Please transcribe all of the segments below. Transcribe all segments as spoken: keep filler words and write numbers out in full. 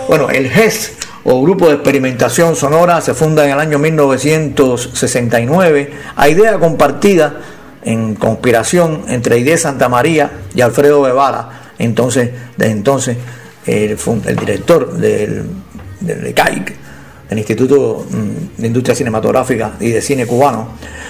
Bueno, el G E S, o Grupo de Experimentación Sonora, se funda en el año mil novecientos sesenta y nueve, a idea compartida en conspiración entre Aide Santamaría y Alfredo Guevara, entonces, desde entonces el, el director del, del I C A I C, del Instituto de Industria Cinematográfica y de Cine Cubano.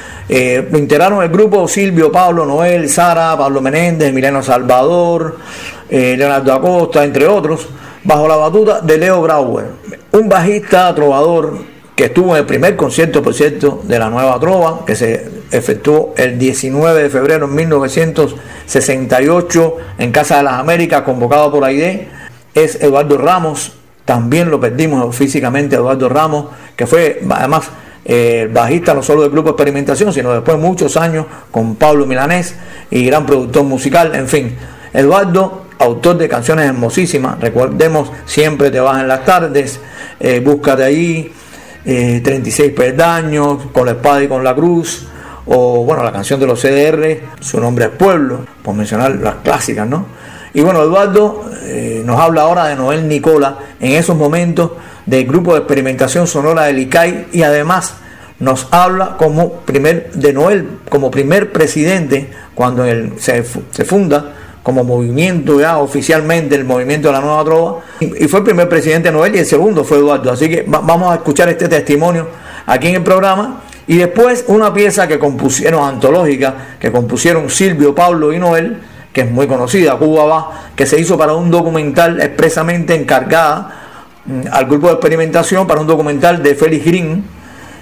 Eh, lo integraron el grupo Silvio, Pablo, Noel, Sara, Pablo Menéndez, Emiliano Salvador, eh, Leonardo Acosta, entre otros, bajo la batuta de Leo Grauer, un bajista trovador que estuvo en el primer concierto, por cierto, de la Nueva Trova, que se efectuó el diecinueve de febrero de mil novecientos sesenta y ocho en Casa de las Américas, convocado por Aide. Es Eduardo Ramos, también lo perdimos físicamente, Eduardo Ramos, que fue además eh, bajista no solo del Grupo Experimentación, sino después muchos años con Pablo Milanés y gran productor musical. En fin, Eduardo, autor de canciones hermosísimas, recordemos Siempre te vas en las tardes, eh, Búscate allí, eh, treinta y seis peldaños, Con la espada y con la cruz, o bueno, la canción de los C D R, Su nombre es pueblo, por mencionar las clásicas, ¿no? Y bueno, Eduardo eh, nos habla ahora de Noel Nicola, en esos momentos del Grupo de Experimentación Sonora del I C A I, y además nos habla como primer, de Noel como primer presidente cuando él se, se funda como movimiento ya oficialmente, el movimiento de la Nueva Trova, y fue el primer presidente Noel y el segundo fue Eduardo. Así que va, vamos a escuchar este testimonio aquí en el programa, y después una pieza que compusieron, antológica, que compusieron Silvio, Pablo y Noel, que es muy conocida, Cuba Va, que se hizo para un documental expresamente encargada al Grupo de Experimentación, para un documental de Félix Green,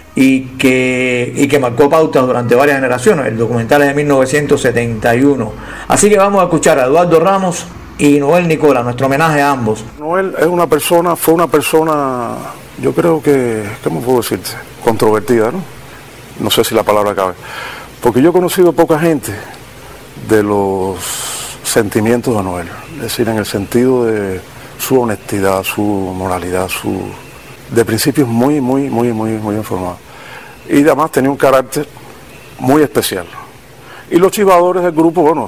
y que, y que marcó pautas durante varias generaciones. El documental es de mil novecientos setenta y uno. Así que vamos a escuchar a Eduardo Ramos y Noel Nicola, nuestro homenaje a ambos. Noel es una persona, fue una persona, yo creo que, ¿cómo puedo decirte? Controvertida, ¿no? No sé si la palabra cabe. Porque yo he conocido poca gente de los sentimientos de Noel, es decir, en el sentido de su honestidad, su moralidad, su de principios muy, muy, muy, muy, muy informados. Y además tenía un carácter muy especial. Y los chivadores del grupo, bueno,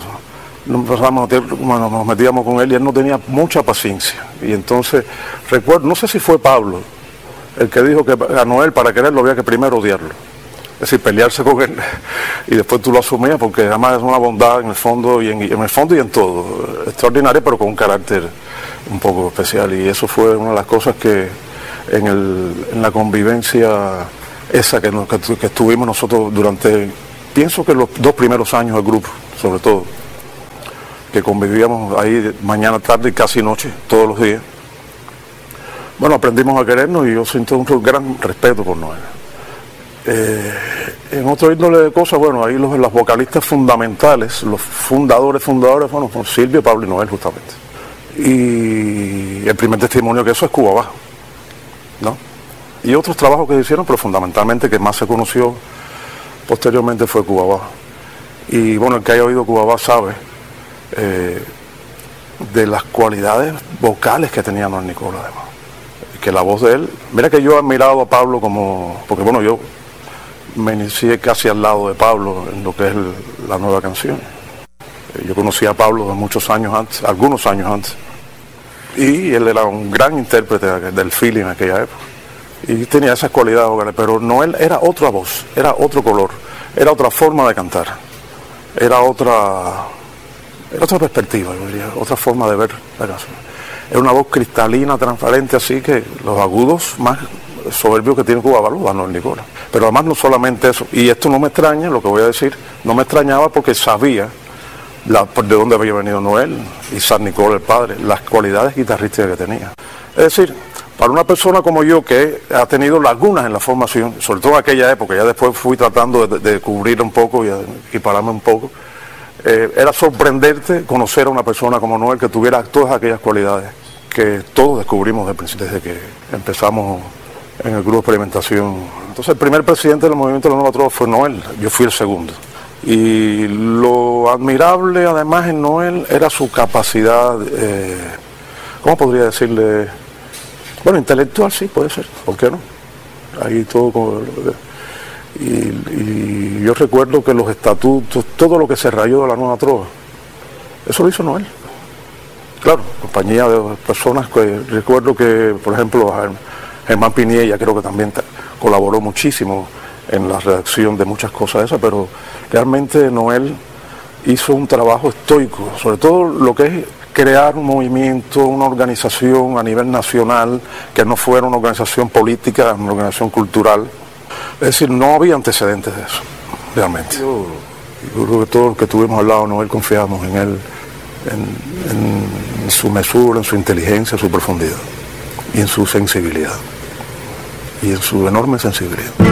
nos metíamos con él y él no tenía mucha paciencia. Y entonces, recuerdo, no sé si fue Pablo el que dijo que a Noel para quererlo había que primero odiarlo. Es decir, pelearse con él y después tú lo asumías, porque además es una bondad en el fondo y en, en el fondo y en todo, extraordinaria, pero con un carácter un poco especial. Y eso fue una de las cosas que en, el, en la convivencia esa que, nos, que, que estuvimos nosotros durante, pienso que los dos primeros años del grupo, sobre todo, que convivíamos ahí mañana, tarde y casi noche, todos los días. Bueno, aprendimos a querernos y yo siento un gran respeto por Noel. Eh, en otro índole de cosas, bueno, ahí los, los vocalistas fundamentales, los fundadores, fundadores, bueno, son Silvio, Pablo y Noel justamente. Y el primer testimonio que eso es Cuba Va, ¿no? Y otros trabajos que se hicieron, pero fundamentalmente que más se conoció posteriormente fue Cuba Va. Y bueno, el que haya oído Cuba Va sabe eh, de las cualidades vocales que tenía Noel Nicola, además. Que la voz de él, mira que yo he admirado a Pablo como, porque bueno, yo me inicié casi al lado de Pablo en lo que es el, la nueva canción. Yo conocí a Pablo de muchos años antes, algunos años antes, y él era un gran intérprete del feeling en aquella época, y tenía esas cualidades, pero Noel era otra voz, era otro color, era otra forma de cantar, era otra, era otra perspectiva, yo diría, otra forma de ver la canción. Era una voz cristalina, transparente, así que los agudos más soberbios que tiene Cuba Va los da Noel Nicola. Pero además no solamente eso, y esto no me extraña, lo que voy a decir, no me extrañaba porque sabía la, de dónde había venido Noel y San Nicola el padre, las cualidades guitarrísticas que tenía. Es decir, para una persona como yo que ha tenido lagunas en la formación, sobre todo en aquella época, ya después fui tratando de, de cubrir un poco y equipararme un poco, eh, era sorprenderte conocer a una persona como Noel que tuviera todas aquellas cualidades que todos descubrimos desde que empezamos en el grupo de experimentación. Entonces el primer presidente del movimiento de la Nueva Trova fue Noel, yo fui el segundo. Y lo admirable además en Noel era su capacidad, eh, ¿cómo podría decirle? Bueno, intelectual sí, puede ser, ¿por qué no? Ahí todo como... Y, y yo recuerdo que los estatutos, todo lo que se rayó de la Nueva Trova, eso lo hizo Noel. Claro, compañía de personas que recuerdo que, por ejemplo, Germán Piniella creo que también colaboró muchísimo en la redacción de muchas cosas esas, pero realmente Noel hizo un trabajo estoico, sobre todo lo que es crear un movimiento, una organización a nivel nacional, que no fuera una organización política, una organización cultural. Es decir, no había antecedentes de eso, realmente. Yo, yo creo que todos los que tuvimos al lado de Noel confiamos en él, en, en, en su mesura, en su inteligencia, en su profundidad, y en su sensibilidad, y en su enorme sensibilidad.